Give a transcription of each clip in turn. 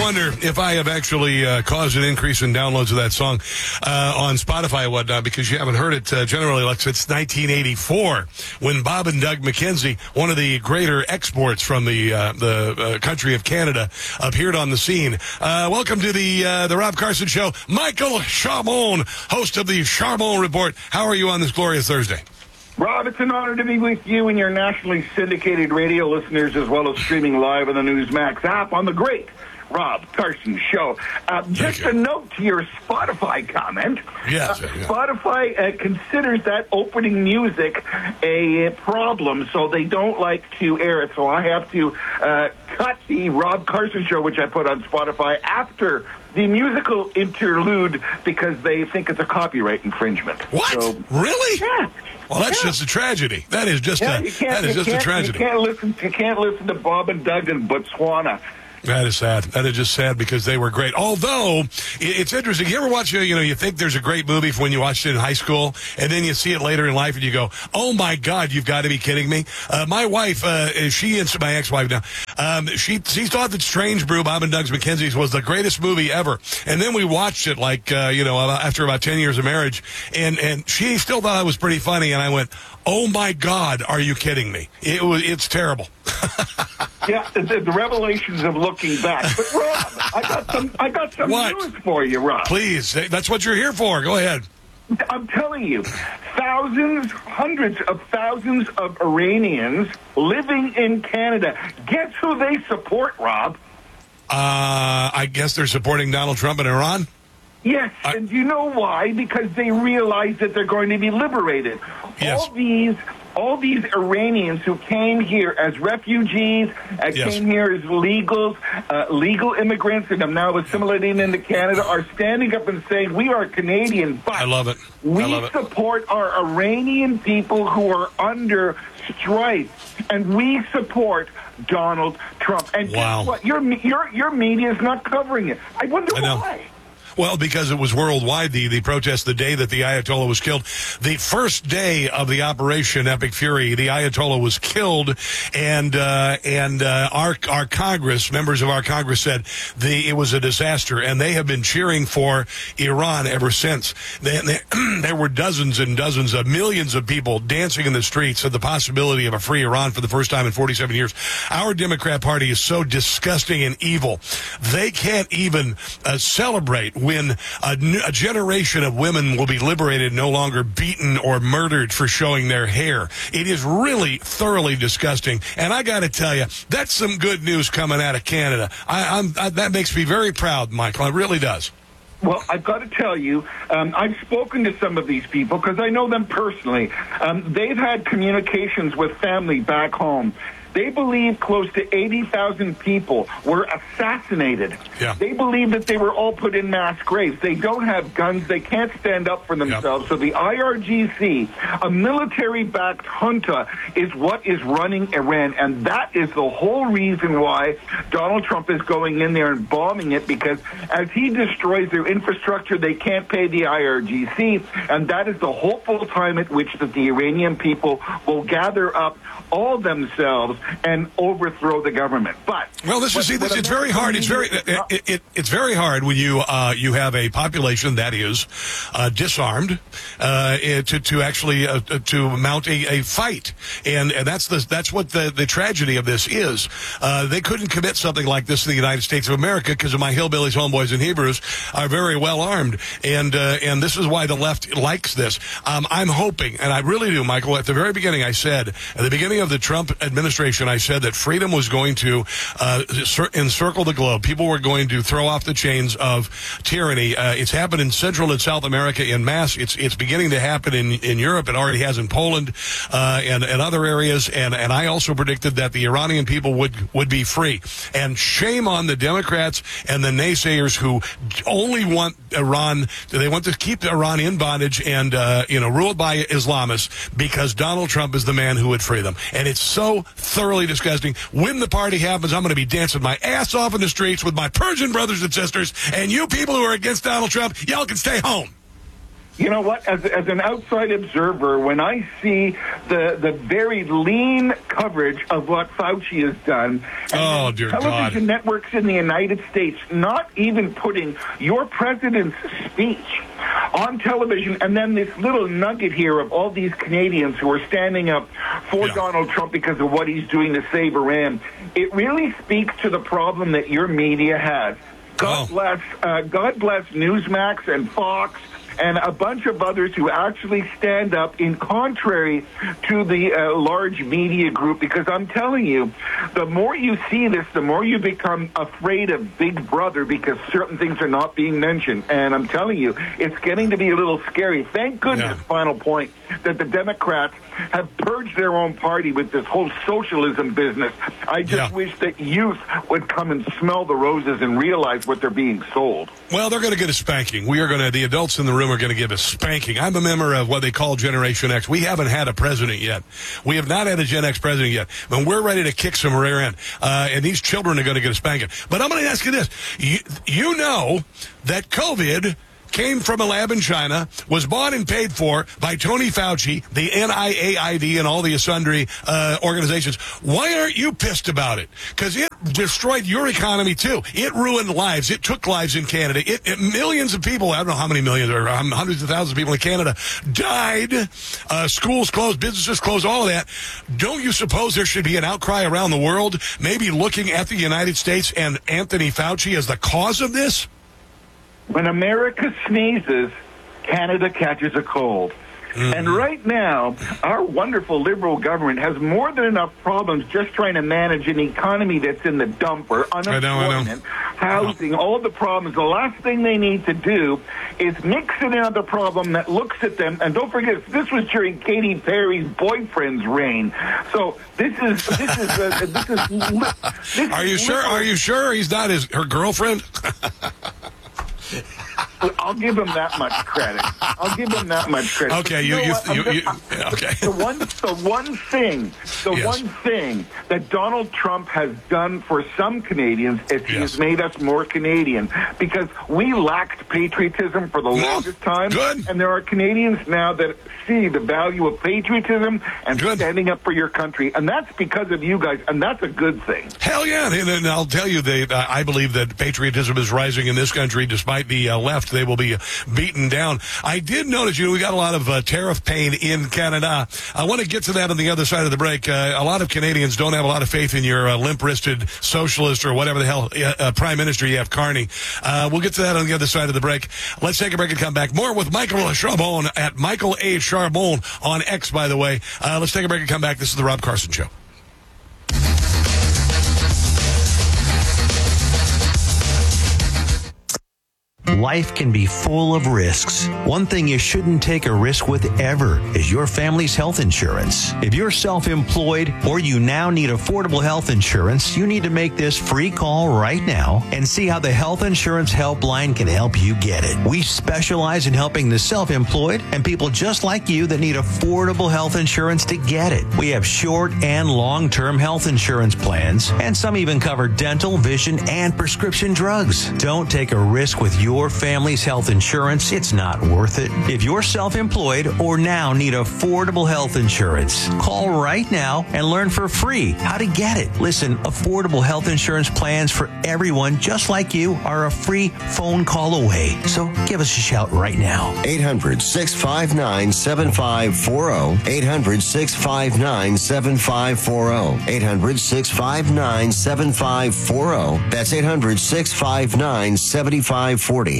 wonder if I have actually caused an increase in downloads of that song on Spotify and whatnot, because you haven't heard it generally like since 1984, when Bob and Doug McKenzie, one of the greater exports from the country of Canada, appeared on the scene. Welcome to the Rob Carson Show. Michael Charbon, host of the Charbon Report. How are you on this glorious Thursday? Rob, it's an honor to be with you and your nationally syndicated radio listeners, as well as streaming live on the Newsmax app on the great Rob Carson Show. Just a note to your Spotify comment. Yes. Spotify considers that opening music a problem, so they don't like to air it. So I have to cut the Rob Carson Show, which I put on Spotify, after the musical interlude, because they think it's a copyright infringement. What? So, really? Yeah. Well, that's just a tragedy. That is just a tragedy. You can't listen to Bob and Doug in Botswana. That is sad. That is just sad, because they were great. Although, it's interesting. You ever watch, you think there's a great movie when you watched it in high school, and then you see it later in life, and you go, oh, my God, you've got to be kidding me. My wife, my ex-wife now, she thought that Strange Brew, Bob and Doug McKenzie's, was the greatest movie ever. And then we watched it, after about 10 years of marriage, and she still thought it was pretty funny, and I went, oh, my God, are you kidding me? It's terrible. Yeah, the revelations of looking back. But Rob, I got some news for you, Rob. Please, that's what you're here for. Go ahead. I'm telling you, hundreds of thousands of Iranians living in Canada. Guess who they support, Rob? I guess they're supporting Donald Trump and Iran. Yes, and you know why? Because they realize that they're going to be liberated. Yes. All these Iranians who came here as refugees, came here as legal immigrants, and are now assimilating into Canada, are standing up and saying, we are Canadian, but I love it. We support our Iranian people who are under strife, and we support Donald Trump. And guess what? Your media is not covering it. I wonder why. Well, because it was worldwide, the protest, the day that the Ayatollah was killed. The first day of the Operation Epic Fury, the Ayatollah was killed, and our Congress, members of our Congress, said it was a disaster, and they have been cheering for Iran ever since. There were dozens and dozens of millions of people dancing in the streets at the possibility of a free Iran for the first time in 47 years. Our Democrat Party is so disgusting and evil. They can't even celebrate when a generation of women will be liberated, no longer beaten or murdered for showing their hair. It is really thoroughly disgusting. And I got to tell you, that's some good news coming out of Canada. That makes me very proud, Michael. It really does. Well, I've got to tell you, I've spoken to some of these people because I know them personally. They've had communications with family back home. They believe close to 80,000 people were assassinated. Yeah. They believe that they were all put in mass graves. They don't have guns. They can't stand up for themselves. Yep. So the IRGC, a military-backed junta, is what is running Iran. And that is the whole reason why Donald Trump is going in there and bombing it, because as he destroys their infrastructure, they can't pay the IRGC. And that is the hopeful time at which that the Iranian people will gather up all themselves and overthrow the government. But it's very hard. It's very hard when you have a population that is disarmed to actually mount a fight, and that's what the tragedy of this is. They couldn't commit something like this in the United States of America because of my hillbillies, homeboys, and Hebrews are very well armed, and this is why the left likes this. I'm hoping, and I really do, Michael. At the very beginning, I said at the beginning of the Trump administration, I said that freedom was going to encircle the globe. People were going to throw off the chains of tyranny. It's happened in Central and South America en masse. It's beginning to happen in Europe. It already has in Poland and other areas. And I also predicted that the Iranian people would be free. And shame on the Democrats and the naysayers who only want Iran. They want to keep Iran in bondage and ruled by Islamists, because Donald Trump is the man who would free them. And it's so thoroughly disgusting. When the party happens, I'm going to be dancing my ass off in the streets with my Persian brothers and sisters, and you people who are against Donald Trump, y'all can stay home. You know what? As an outside observer, when I see the very lean coverage of what Fauci has done, and dear television God. networks in the United States not even putting your president's speech on television, and then this little nugget here of all these Canadians who are standing up for Donald Trump because of what he's doing to save Iran, it really speaks to the problem that your media has. God bless Newsmax and Fox and a bunch of others who actually stand up in contrary to the large media group, because I'm telling you, the more you see this, the more you become afraid of Big Brother because certain things are not being mentioned. And I'm telling you, it's getting to be a little scary. Thank goodness, final point, that the Democrats have purged their own party with this whole socialism business. I just wish that youth would come and smell the roses and realize what they're being sold. Well, they're going to get a spanking. The adults in the room are going to give a spanking. I'm a member of what they call Generation X. We haven't had a president yet. We have not had a Gen X president yet. But we're ready to kick some rear end. And these children are going to get a spanking. But I'm going to ask you this. You know that COVID came from a lab in China, was bought and paid for by Tony Fauci, the NIAID, and all the sundry organizations. Why aren't you pissed about it? Because it destroyed your economy, too. It ruined lives. It took lives in Canada. It millions of people, I don't know how many millions, or hundreds of thousands of people in Canada died. Schools closed, businesses closed, all of that. Don't you suppose there should be an outcry around the world, maybe looking at the United States and Anthony Fauci as the cause of this? When America sneezes, Canada catches a cold. And right now, our wonderful liberal government has more than enough problems just trying to manage an economy that's in the dumper, unemployment, housing, all the problems. The last thing they need to do is mix in another problem that looks at them. And don't forget, this was during Katy Perry's boyfriend's reign. So this is. Are you sure? Are you sure he's not her girlfriend? I'll give him that much credit. Okay, okay. The one thing that Donald Trump has done for some Canadians is he has made us more Canadian, because we lacked patriotism for the longest time. Good. And there are Canadians now that see the value of patriotism and standing up for your country, and that's because of you guys, and that's a good thing. Hell yeah, and I'll tell you, I believe that patriotism is rising in this country. Despite the left, they will be beaten down. I did notice, we got a lot of tariff pain in Canada. I want to get to that on the other side of the break. A lot of Canadians don't have a lot of faith in your limp-wristed socialist or whatever the hell Prime Minister you have, Carney. We'll get to that on the other side of the break. Let's take a break and come back. More with Michael Charbon at Michael A. Charbon on X, by the way. Let's take a break and come back. This is the Rob Carson Show. Life can be full of risks. One thing you shouldn't take a risk with ever is your family's health insurance. If you're self-employed or you now need affordable health insurance, you need to make this free call right now and see how the Health Insurance Helpline can help you get it. We specialize in helping the self-employed and people just like you that need affordable health insurance to get it. We have short and long-term health insurance plans, and some even cover dental, vision, and prescription drugs. Don't take a risk with your family's health insurance. It's not worth it. If you're self-employed or now need affordable health insurance, call right now and learn for free how to get it. Listen, affordable health insurance plans for everyone just like you are a free phone call away. So give us a shout right now. 800-659-7540. 800-659-7540. 800-659-7540. That's 800-659-7540.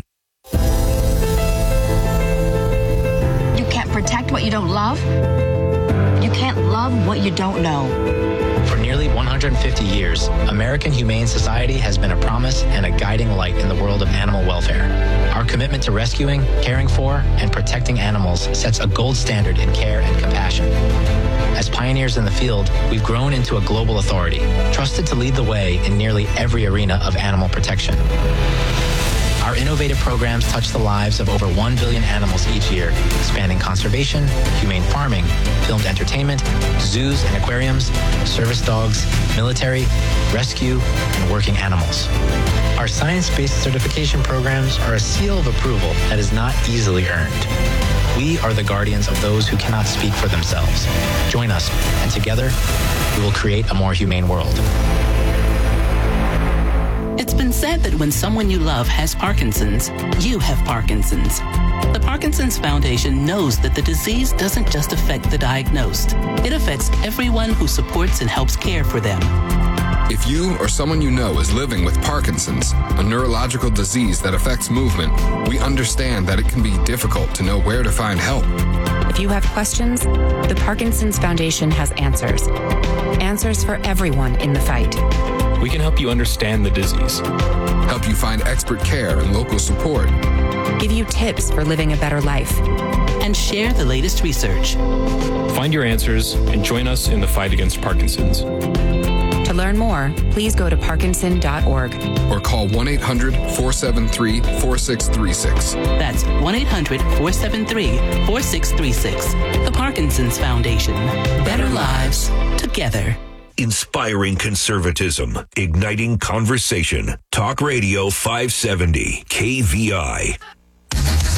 You can't protect what you don't love. You can't love what you don't know. For nearly 150 years, American Humane Society has been a promise and a guiding light in the world of animal welfare. Our commitment to rescuing, caring for, and protecting animals sets a gold standard in care and compassion. As pioneers in the field, we've grown into a global authority, trusted to lead the way in nearly every arena of animal protection. Our innovative programs touch the lives of over 1 billion animals each year, spanning conservation, humane farming, filmed entertainment, zoos and aquariums, service dogs, military, rescue, and working animals. Our science-based certification programs are a seal of approval that is not easily earned. We are the guardians of those who cannot speak for themselves. Join us, and together, we will create a more humane world. It's been said that when someone you love has Parkinson's, you have Parkinson's. The Parkinson's Foundation knows that the disease doesn't just affect the diagnosed. It affects everyone who supports and helps care for them. If you or someone you know is living with Parkinson's, a neurological disease that affects movement, we understand that it can be difficult to know where to find help. If you have questions, the Parkinson's Foundation has answers. Answers for everyone in the fight. We can help you understand the disease, help you find expert care and local support, give you tips for living a better life, and share the latest research. Find your answers and join us in the fight against Parkinson's. To learn more, please go to parkinson.org or call 1-800-473-4636. That's 1-800-473-4636. The Parkinson's Foundation. Better lives together. Inspiring conservatism, igniting conversation. Talk Radio 570, KVI.